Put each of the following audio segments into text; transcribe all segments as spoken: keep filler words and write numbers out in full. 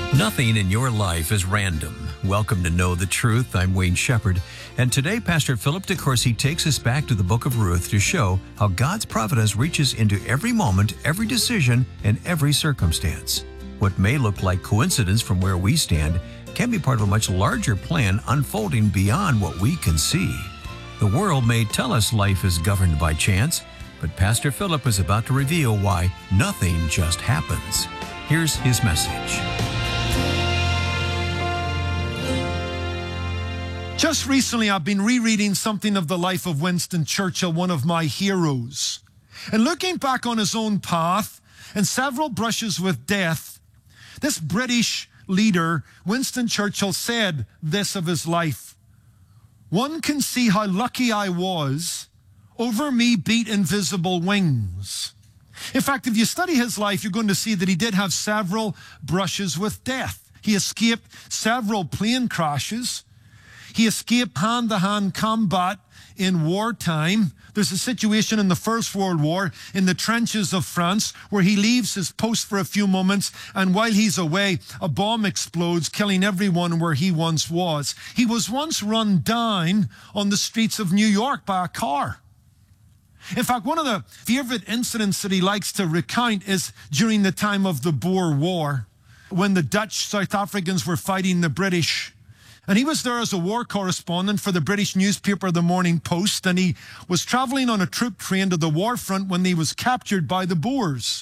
Nothing in your life is random. Welcome to Know the Truth. I'm Wayne Shepherd. And today, Pastor Philip DeCourcy takes us back to the book of Ruth to show how God's providence reaches into every moment, every decision, and every circumstance. What may look like coincidence from where we stand can be part of a much larger plan unfolding beyond what we can see. The world may tell us life is governed by chance, but Pastor Philip is about to reveal why nothing just happens. Here's his message. Just recently, I've been rereading something of the life of Winston Churchill, one of my heroes. And looking back on his own path and several brushes with death, this British leader, Winston Churchill, said this of his life: "One can see how lucky I was. Over me beat invisible wings." In fact, if you study his life, you're going to see that he did have several brushes with death. He escaped several plane crashes. He escaped hand-to-hand combat in wartime. There's a situation in the First World War in the trenches of France where he leaves his post for a few moments, and while he's away, a bomb explodes, killing everyone where he once was. He was once run down on the streets of New York by a car. In fact, one of the favorite incidents that he likes to recount is during the time of the Boer War, when the Dutch South Africans were fighting the British. And he was there as a war correspondent for the British newspaper, The Morning Post, and he was traveling on a troop train to the war front when he was captured by the Boers.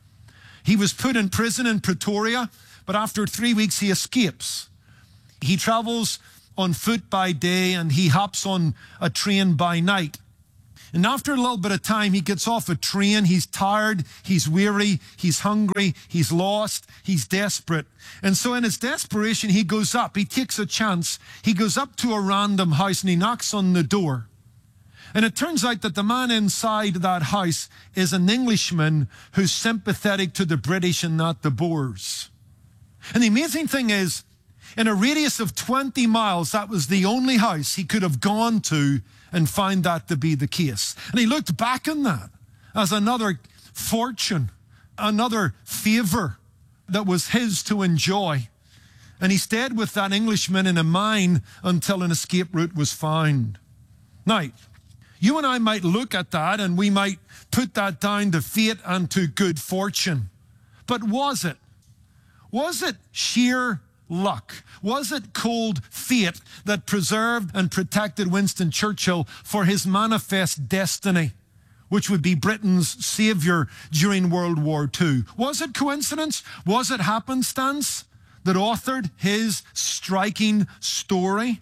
He was put in prison in Pretoria, but after three weeks he escapes. He travels on foot by day and he hops on a train by night. And after a little bit of time, he gets off a train. He's tired, he's weary, he's hungry, he's lost, he's desperate. And so in his desperation, he goes up. He takes a chance. He goes up to a random house and he knocks on the door. And it turns out that the man inside that house is an Englishman who's sympathetic to the British and not the Boers. And the amazing thing is, in a radius of twenty miles, that was the only house he could have gone to and find that to be the case. And he looked back on that as another fortune, another favor that was his to enjoy. And he stayed with that Englishman in a mine until an escape route was found. Now, you and I might look at that and we might put that down to fate and to good fortune. But was it? Was it sheer luck? Was it cold fate that preserved and protected Winston Churchill for his manifest destiny, which would be Britain's savior during World War Two? Was it coincidence? Was it happenstance that authored his striking story?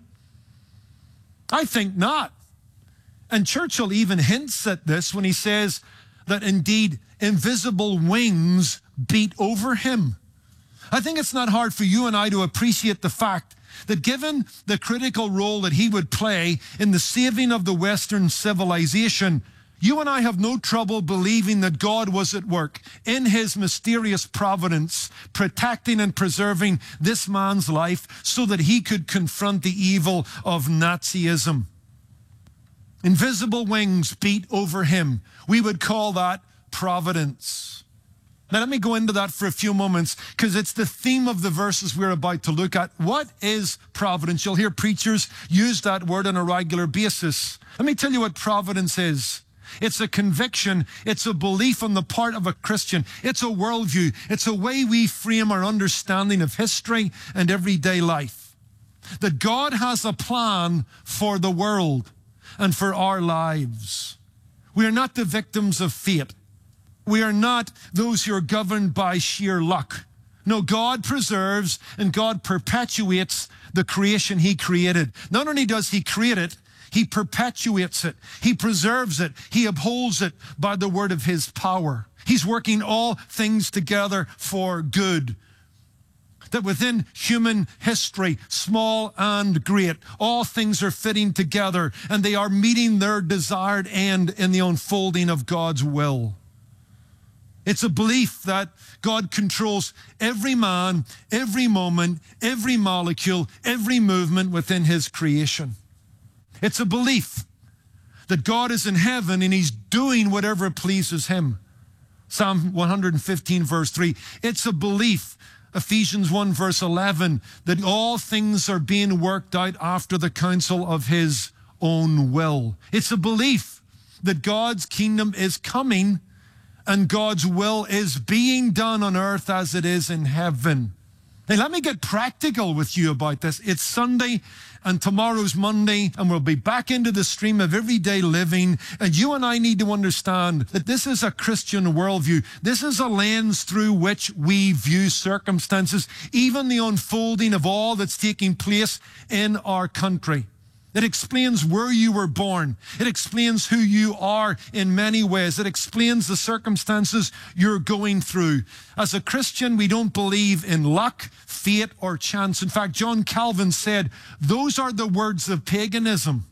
I think not. And Churchill even hints at this when he says that indeed invisible wings beat over him. I think it's not hard for you and I to appreciate the fact that given the critical role that he would play in the saving of the Western civilization, you and I have no trouble believing that God was at work in his mysterious providence, protecting and preserving this man's life so that he could confront the evil of Nazism. Invisible wings beat over him. We would call that providence. Now, let me go into that for a few moments because it's the theme of the verses we're about to look at. What is providence? You'll hear preachers use that word on a regular basis. Let me tell you what providence is. It's a conviction. It's a belief on the part of a Christian. It's a worldview. It's a way we frame our understanding of history and everyday life. That God has a plan for the world and for our lives. We are not the victims of fate. We are not those who are governed by sheer luck. No, God preserves and God perpetuates the creation he created. Not only does he create it, he perpetuates it. He preserves it. He upholds it by the word of his power. He's working all things together for good. That within human history, small and great, all things are fitting together and they are meeting their desired end in the unfolding of God's will. It's a belief that God controls every man, every moment, every molecule, every movement within his creation. It's a belief that God is in heaven and he's doing whatever pleases him. Psalm one hundred fifteen verse three, it's a belief Ephesians one verse eleven, that all things are being worked out after the counsel of his own will. It's a belief that God's kingdom is coming and God's will is being done on earth as it is in heaven. Now, let me get practical with you about this. It's Sunday and tomorrow's Monday, and we'll be back into the stream of everyday living. And you and I need to understand that this is a Christian worldview. This is a lens through which we view circumstances, even the unfolding of all that's taking place in our country. It explains where you were born. It explains who you are in many ways. It explains the circumstances you're going through. As a Christian, we don't believe in luck, fate, or chance. In fact, John Calvin said, those are the words of paganism.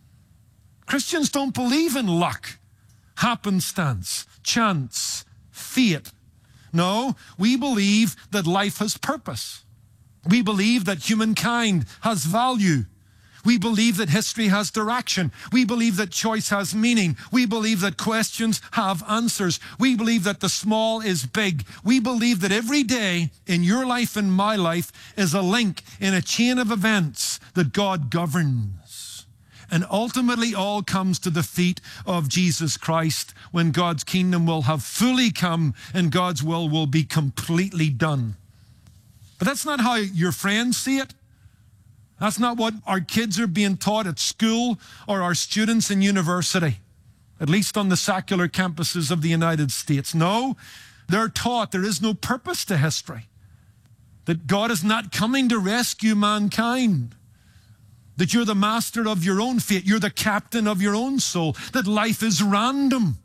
Christians don't believe in luck, happenstance, chance, fate. No, we believe that life has purpose. We believe that humankind has value. We believe that history has direction. We believe that choice has meaning. We believe that questions have answers. We believe that the small is big. We believe that every day in your life and my life is a link in a chain of events that God governs. And ultimately all comes to the feet of Jesus Christ when God's kingdom will have fully come and God's will will be completely done. But that's not how your friends see it. That's not what our kids are being taught at school or our students in university, at least on the secular campuses of the United States. No, they're taught there is no purpose to history, that God is not coming to rescue mankind, that you're the master of your own fate, you're the captain of your own soul, that life is random.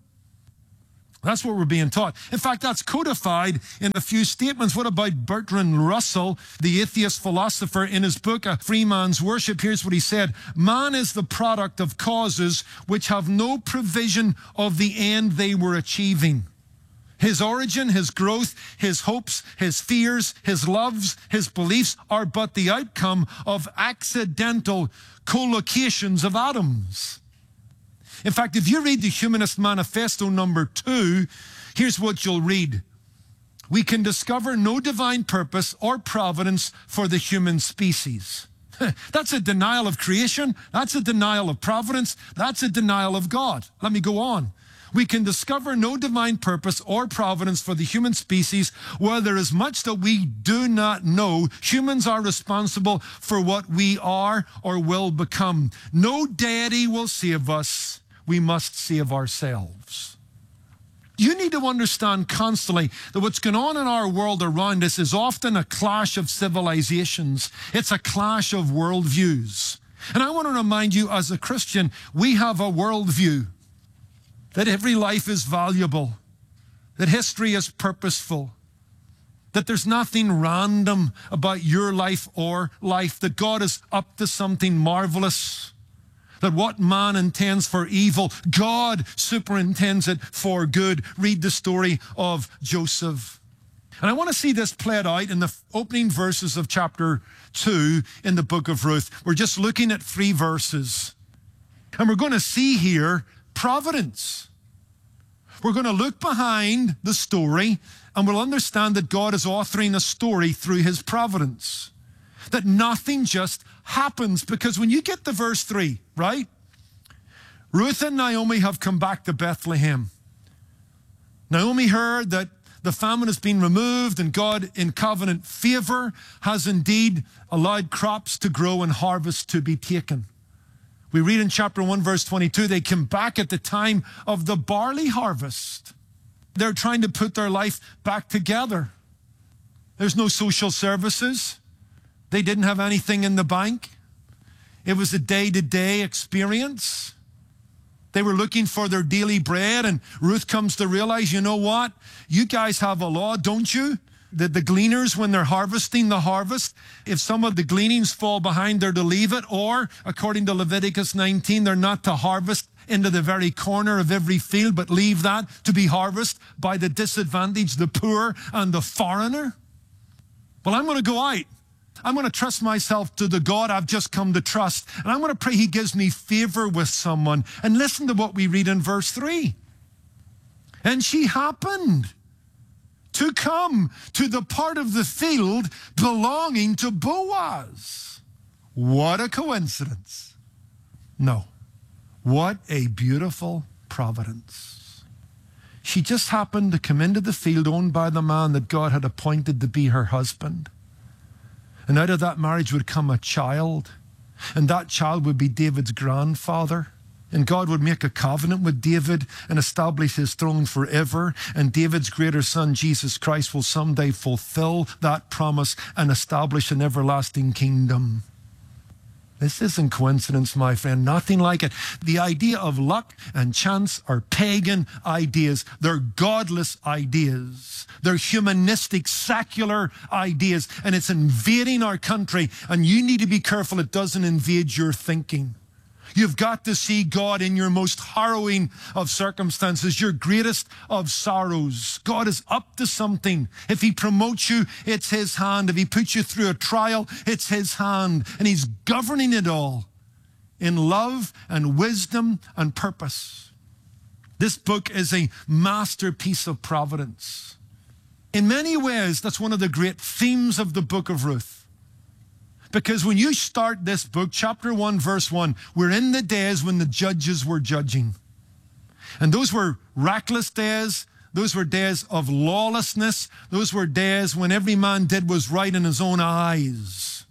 That's what we're being taught. In fact, that's codified in a few statements. What about Bertrand Russell, the atheist philosopher, in his book, A Free Man's Worship? Here's what he said. Man is the product of causes which have no provision of the end they were achieving. His origin, his growth, his hopes, his fears, his loves, his beliefs are but the outcome of accidental collocations of atoms. In fact, if you read the Humanist Manifesto number two, here's what you'll read. We can discover no divine purpose or providence for the human species. That's a denial of creation. That's a denial of providence. That's a denial of God. Let me go on. We can discover no divine purpose or providence for the human species. While there is much that we do not know, humans are responsible for what we are or will become. No deity will save us. We must save ourselves. You need to understand constantly that what's going on in our world around us is often a clash of civilizations. It's a clash of worldviews. And I want to remind you, as a Christian, we have a worldview that every life is valuable, that history is purposeful, that there's nothing random about your life or life, that God is up to something marvelous, that what man intends for evil, God superintends it for good. Read the story of Joseph. And I want to see this played out in the opening verses of chapter two in the book of Ruth. We're just looking at three verses. And we're going to see here providence. We're going to look behind the story and we'll understand that God is authoring a story through his providence. That nothing just happens, because when you get to verse three, right? Ruth and Naomi have come back to Bethlehem. Naomi heard that the famine has been removed and God in covenant favor has indeed allowed crops to grow and harvest to be taken. We read in chapter one, verse twenty-two, they came back at the time of the barley harvest. They're trying to put their life back together. There's no social services. They didn't have anything in the bank. It was a day-to-day experience. They were looking for their daily bread, and Ruth comes to realize, you know what? You guys have a law, don't you? That the gleaners, when they're harvesting the harvest, if some of the gleanings fall behind, they're to leave it, or, according to Leviticus nineteen, they're not to harvest into the very corner of every field, but leave that to be harvested by the disadvantaged, the poor, and the foreigner. Well, I'm going to go out. I'm going to trust myself to the God I've just come to trust. And I'm going to pray he gives me favor with someone. And listen to what we read in verse three. And she happened to come to the part of the field belonging to Boaz. What a coincidence. No. What a beautiful providence. She just happened to come into the field owned by the man that God had appointed to be her husband. And out of that marriage would come a child. And that child would be David's grandfather. And God would make a covenant with David and establish his throne forever. And David's greater son, Jesus Christ, will someday fulfill that promise and establish an everlasting kingdom. This isn't coincidence, my friend. Nothing like it. The idea of luck and chance are pagan ideas. They're godless ideas. They're humanistic, secular ideas. And it's invading our country. And you need to be careful it doesn't invade your thinking. You've got to see God in your most harrowing of circumstances, your greatest of sorrows. God is up to something. If he promotes you, it's his hand. If he puts you through a trial, it's his hand. And he's governing it all in love and wisdom and purpose. This book is a masterpiece of providence. In many ways, that's one of the great themes of the book of Ruth. Because when you start this book, chapter one, verse one, we're in the days when the judges were judging. And those were reckless days. Those were days of lawlessness. Those were days when every man did was right in his own eyes.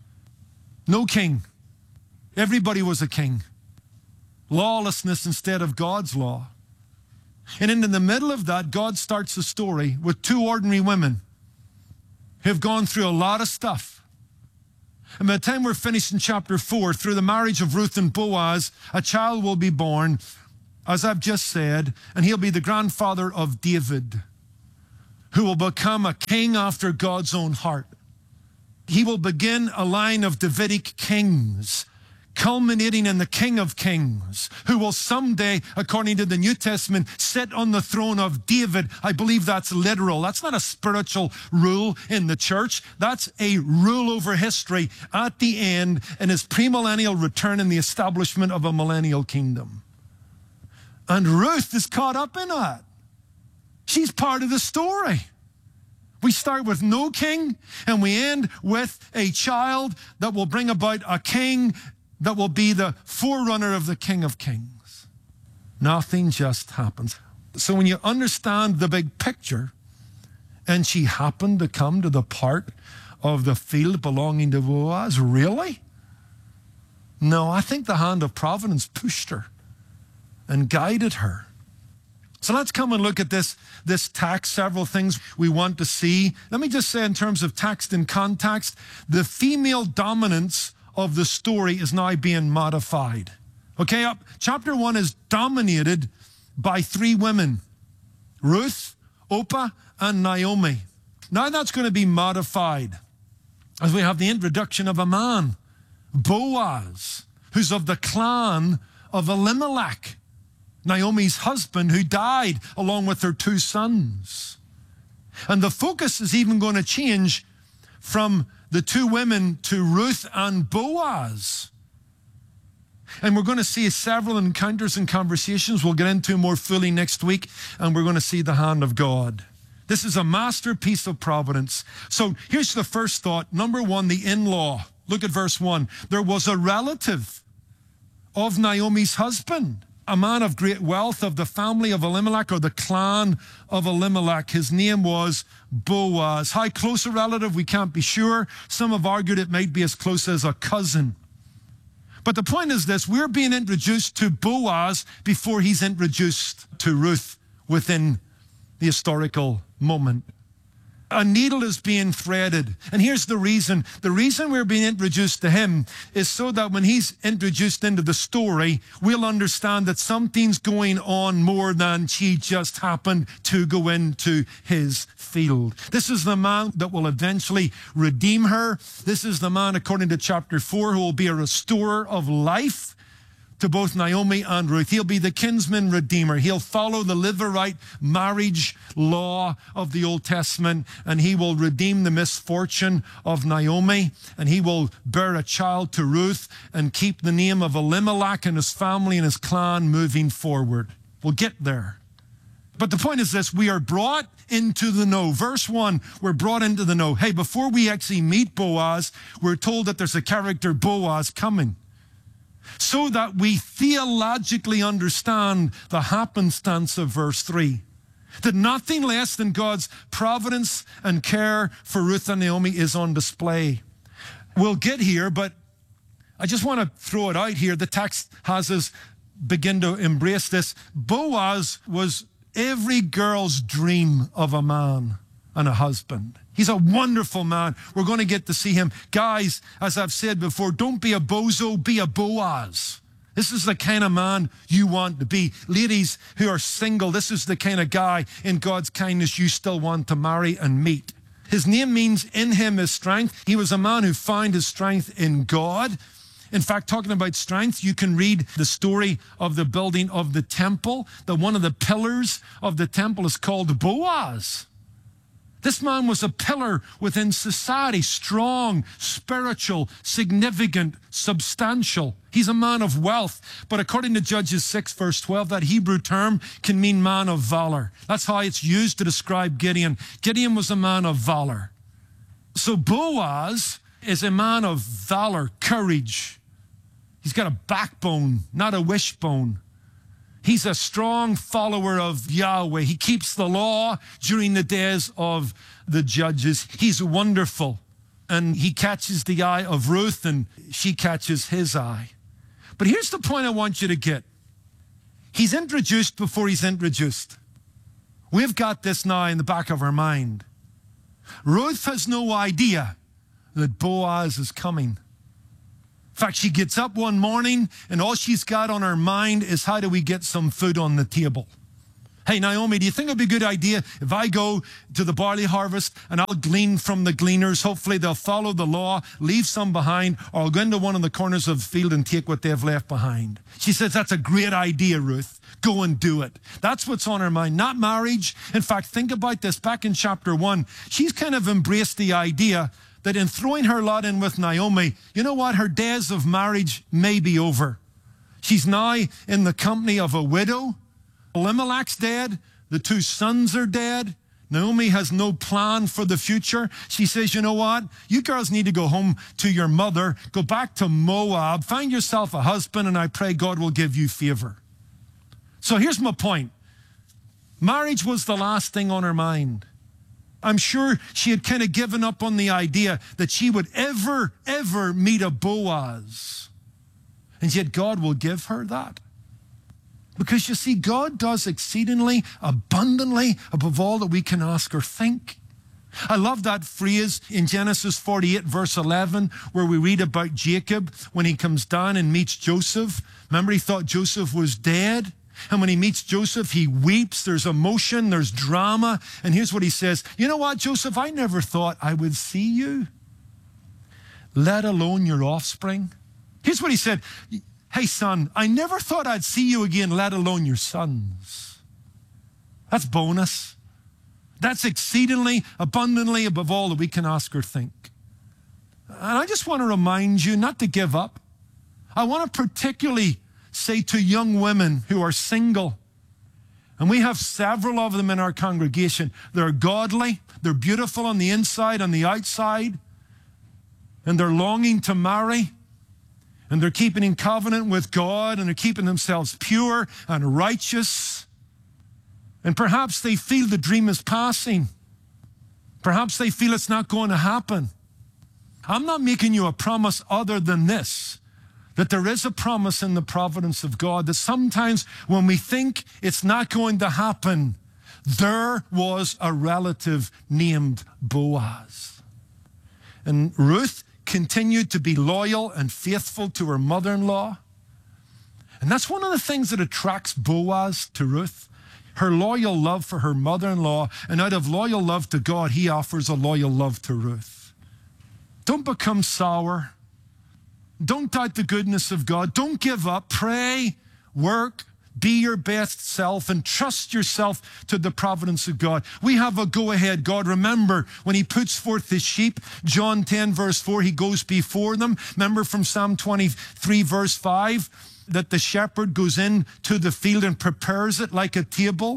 No king. Everybody was a king. Lawlessness instead of God's law. And in the middle of that, God starts a story with two ordinary women who have gone through a lot of stuff. And by the time we're finished in chapter four, through the marriage of Ruth and Boaz, a child will be born, as I've just said, and he'll be the grandfather of David, who will become a king after God's own heart. He will begin a line of Davidic kings, culminating in the King of Kings, who will someday, according to the New Testament, sit on the throne of David. I believe that's literal. That's not a spiritual rule in the church. That's a rule over history at the end in his premillennial return and the establishment of a millennial kingdom. And Ruth is caught up in that. She's part of the story. We start with no king, and we end with a child that will bring about a king that will be the forerunner of the King of Kings. Nothing just happens. So when you understand the big picture, and she happened to come to the part of the field belonging to Boaz, really? No, I think the hand of providence pushed her and guided her. So let's come and look at this, this text, several things we want to see. Let me just say in terms of text and context, the female dominance of the story is now being modified. Okay, up, chapter one is dominated by three women, Ruth, Orpah, and Naomi. Now that's going to be modified as we have the introduction of a man, Boaz, who's of the clan of Elimelech, Naomi's husband, who died along with her two sons. And the focus is even going to change from the two women to Ruth and Boaz. And we're going to see several encounters and conversations we'll get into more fully next week, and we're going to see the hand of God. This is a masterpiece of providence. So here's the first thought. Number one, the in-law. Look at verse one. There was a relative of Naomi's husband, a man of great wealth of the family of Elimelech, or the clan of Elimelech. His name was Boaz. How close a relative, we can't be sure. Some have argued it might be as close as a cousin. But the point is this: we're being introduced to Boaz before he's introduced to Ruth within the historical moment. A needle is being threaded. And here's the reason. The reason we're being introduced to him is so that when he's introduced into the story, we'll understand that something's going on more than she just happened to go into his field. This is the man that will eventually redeem her. This is the man, according to chapter four, who will be a restorer of life to both Naomi and Ruth. He'll be the kinsman redeemer. He'll follow the Levirate marriage law of the Old Testament, and he will redeem the misfortune of Naomi, and he will bear a child to Ruth and keep the name of Elimelech and his family and his clan moving forward. We'll get there. But the point is this, we are brought into the know. Verse one, we're brought into the know. Hey, before we actually meet Boaz, we're told that there's a character Boaz coming, so that we theologically understand the happenstance of verse three. That nothing less than God's providence and care for Ruth and Naomi is on display. We'll get here, but I just want to throw it out here. The text has us begin to embrace this. Boaz was every girl's dream of a man and a husband. He's a wonderful man. We're going to get to see him. Guys, as I've said before, don't be a bozo, be a Boaz. This is the kind of man you want to be. Ladies who are single, this is the kind of guy in God's kindness you still want to marry and meet. His name means in him is strength. He was a man who found his strength in God. In fact, talking about strength, you can read the story of the building of the temple. That one of the pillars of the temple is called Boaz. This man was a pillar within society, strong, spiritual, significant, substantial. He's a man of wealth. But according to Judges six, verse twelve, that Hebrew term can mean man of valor. That's how it's used to describe Gideon. Gideon was a man of valor. So Boaz is a man of valor, courage. He's got a backbone, not a wishbone. He's a strong follower of Yahweh. He keeps the law during the days of the judges. He's wonderful. And he catches the eye of Ruth, and she catches his eye. But here's the point I want you to get. He's introduced before he's introduced. We've got this now in the back of our mind. Ruth has no idea that Boaz is coming. In fact, she gets up one morning and all she's got on her mind is how do we get some food on the table? Hey, Naomi, do you think it'd be a good idea if I go to the barley harvest and I'll glean from the gleaners? Hopefully they'll follow the law, leave some behind, or I'll go into one of the corners of the field and take what they've left behind. She says, that's a great idea, Ruth. Go and do it. That's what's on her mind, not marriage. In fact, think about this. Back in chapter one, she's kind of embraced the idea that in throwing her lot in with Naomi, you know what? Her days of marriage may be over. She's now in the company of a widow. Elimelech's dead. The two sons are dead. Naomi has no plan for the future. She says, you know what? You girls need to go home to your mother. Go back to Moab. Find yourself a husband, and I pray God will give you favor. So here's my point. Marriage was the last thing on her mind. I'm sure she had kind of given up on the idea that she would ever, ever meet a Boaz. And yet God will give her that. Because you see, God does exceedingly, abundantly, above all that we can ask or think. I love that phrase in Genesis forty-eight, verse eleven, where we read about Jacob when he comes down and meets Joseph. Remember, he thought Joseph was dead. And when he meets Joseph, he weeps. There's emotion, there's drama. And here's what he says. You know what, Joseph? I never thought I would see you, let alone your offspring. Here's what he said. Hey, son, I never thought I'd see you again, let alone your sons. That's bonus. That's exceedingly, abundantly above all that we can ask or think. And I just want to remind you not to give up. I want to particularly say to young women who are single, and we have several of them in our congregation, they're godly, they're beautiful on the inside, on the outside, and they're longing to marry, and they're keeping in covenant with God, and they're keeping themselves pure and righteous, and perhaps they feel the dream is passing. Perhaps they feel it's not going to happen. I'm not making you a promise other than this, that there is a promise in the providence of God, that sometimes when we think it's not going to happen, there was a relative named Boaz. And Ruth continued to be loyal and faithful to her mother-in-law. And that's one of the things that attracts Boaz to Ruth, her loyal love for her mother-in-law. And out of loyal love to God, he offers a loyal love to Ruth. Don't become sour. Don't doubt the goodness of God. Don't give up. Pray, work, be your best self, and trust yourself to the providence of God. We have a go-ahead God. Remember, when he puts forth his sheep, John ten, verse four, he goes before them. Remember from Psalm twenty-three, verse five, that the shepherd goes in to the field and prepares it like a table.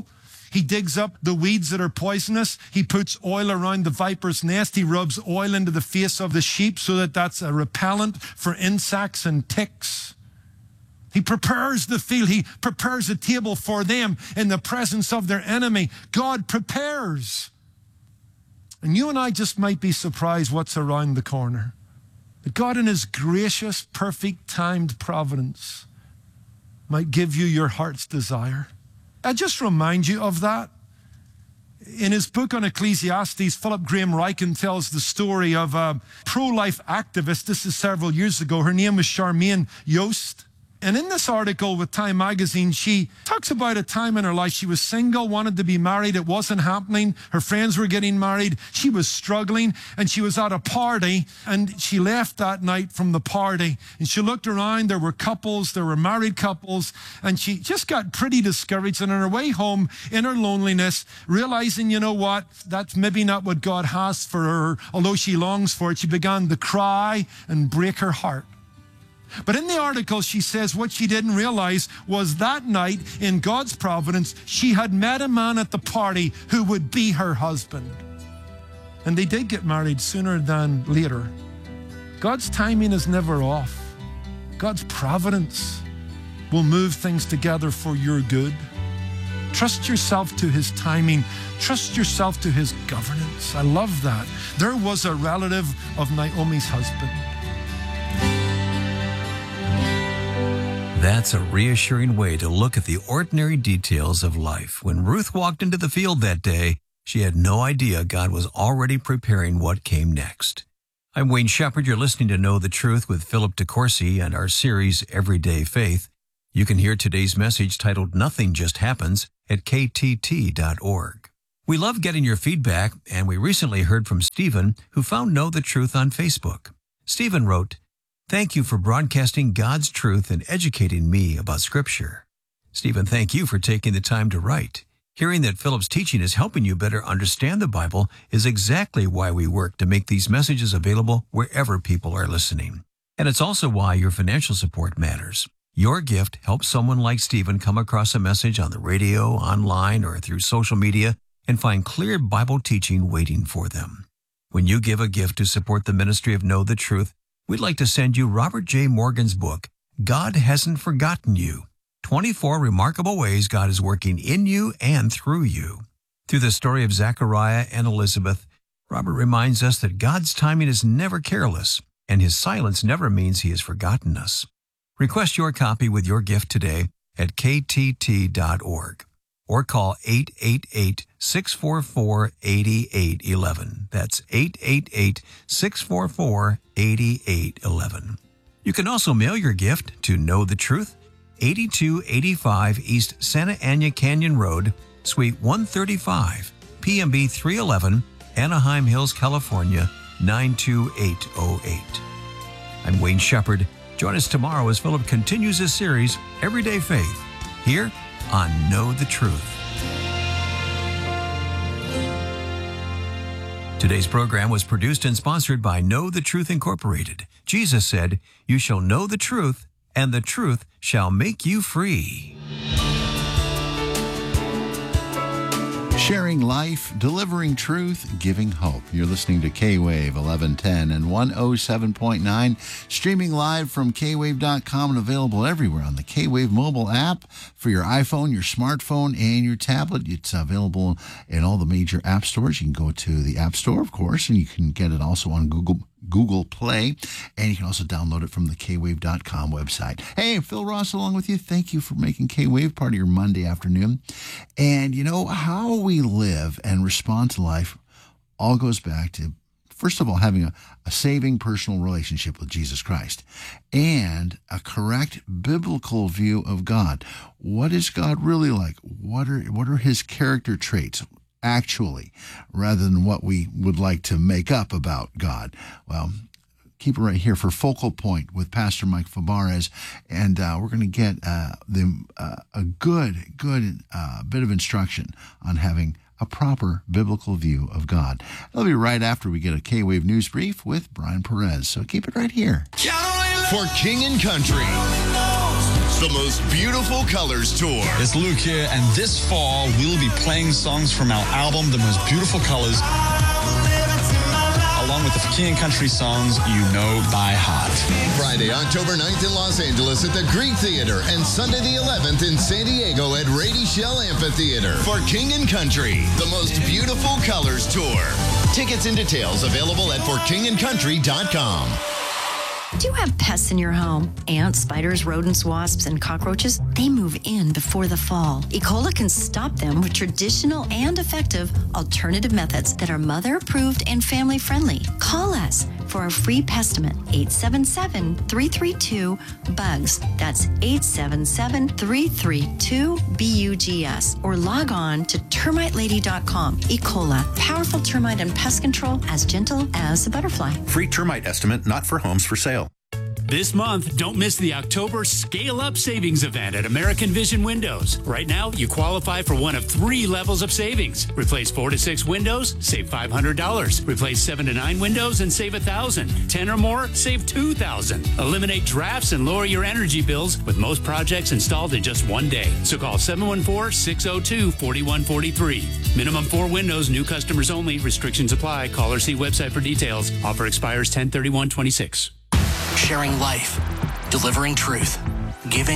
He digs up the weeds that are poisonous. He puts oil around the viper's nest. He rubs oil into the face of the sheep so that that's a repellent for insects and ticks. He prepares the field. He prepares a table for them in the presence of their enemy. God prepares. And you and I just might be surprised what's around the corner. That God in his gracious, perfect, timed providence might give you your heart's desire. I just remind you of that. In his book on Ecclesiastes, Philip Graham Ryken tells the story of a pro-life activist. This is several years ago. Her name was Charmaine Yost. And in this article with Time magazine, she talks about a time in her life. She was single, wanted to be married. It wasn't happening. Her friends were getting married. She was struggling, and she was at a party, and she left that night from the party. And she looked around. There were couples. There were married couples. And she just got pretty discouraged. And on her way home, in her loneliness, realizing, you know what, that's maybe not what God has for her, although she longs for it, she began to cry and break her heart. But in the article, she says what she didn't realize was that night, in God's providence, she had met a man at the party who would be her husband. And they did get married sooner than later. God's timing is never off. God's providence will move things together for your good. Trust yourself to his timing. Trust yourself to his governance. I love that. There was a relative of Naomi's husband. That's a reassuring way to look at the ordinary details of life. When Ruth walked into the field that day, she had no idea God was already preparing what came next. I'm Wayne Shepherd. You're listening to Know the Truth with Philip DeCourcy and our series, Everyday Faith. You can hear today's message titled Nothing Just Happens at K T T dot org. We love getting your feedback, and we recently heard from Stephen, who found Know the Truth on Facebook. Stephen wrote, "Thank you for broadcasting God's truth and educating me about Scripture." Stephen, thank you for taking the time to write. Hearing that Philip's teaching is helping you better understand the Bible is exactly why we work to make these messages available wherever people are listening. And it's also why your financial support matters. Your gift helps someone like Stephen come across a message on the radio, online, or through social media and find clear Bible teaching waiting for them. When you give a gift to support the ministry of Know the Truth, we'd like to send you Robert J. Morgan's book, God Hasn't Forgotten You, twenty-four Remarkable Ways God is Working in You and Through You. Through the story of Zechariah and Elizabeth, Robert reminds us that God's timing is never careless, and his silence never means he has forgotten us. Request your copy with your gift today at K T T dot org or call eight eight eight, six four four, eight eight one one. That's eight eight eight, six four four, eight eight one one. You can also mail your gift to Know the Truth, eighty-two eighty-five East Santa Ana Canyon Road, Suite one thirty-five, P M B three eleven, Anaheim Hills, California, nine two eight oh eight. I'm Wayne Shepherd. Join us tomorrow as Philip continues his series, Everyday Faith, here on Know the Truth. Today's program was produced and sponsored by Know the Truth Incorporated. Jesus said, "You shall know the truth, and the truth shall make you free." Sharing life, delivering truth, giving hope. You're listening to K-Wave eleven ten and one oh seven point nine, streaming live from K wave dot com and available everywhere on the K-Wave mobile app for your iPhone, your smartphone, and your tablet. It's available in all the major app stores. You can go to the App Store, of course, and you can get it also on Google Google Play, and you can also download it from the K wave dot com website. Hey, Phil Ross along with you. Thank you for making K-Wave part of your Monday afternoon. And you know, how we live and respond to life all goes back to, first of all, having a, a saving personal relationship with Jesus Christ and a correct biblical view of God. What is God really like? What are, what are his character traits? Actually, rather than what we would like to make up about God. Well, keep it right here for Focal Point with Pastor Mike Fabarez, and uh, we're going to get uh, them uh, a good, good uh, bit of instruction on having a proper biblical view of God. That'll be right after we get a K-Wave News Brief with Brian Perez. So keep it right here. For King and Country, The Most Beautiful Colors Tour. It's Luke here, and this fall we'll be playing songs from our album, The Most Beautiful Colors, along with the King and Country songs you know by heart. Friday, October ninth in Los Angeles at the Greek Theater, and Sunday the eleventh in San Diego at Rady Shell Amphitheater for King and Country, The Most Beautiful Colors Tour. Tickets and details available at for king and country dot com. Do you have pests in your home? Ants, spiders, rodents, wasps, and cockroaches? They move in before the fall. E. coli can stop them with traditional and effective alternative methods that are mother-approved and family-friendly. Call us for a free pestimate, eight seven seven, three three two, BUGS. That's eight seven seven, three three two, B U G S. Or log on to termite lady dot com. E. coli, powerful termite and pest control as gentle as a butterfly. Free termite estimate, not for homes for sale. This month, don't miss the October Scale Up Savings event at American Vision Windows. Right now, you qualify for one of three levels of savings. Replace four to six windows, save five hundred dollars. Replace seven to nine windows and save one thousand dollars. ten or more, save two thousand dollars. Eliminate drafts and lower your energy bills with most projects installed in just one day. So call seven one four, six zero two, four one four three. Minimum four windows, new customers only. Restrictions apply. Call or see website for details. Offer expires ten thirty-one twenty-six. Sharing life, delivering truth, giving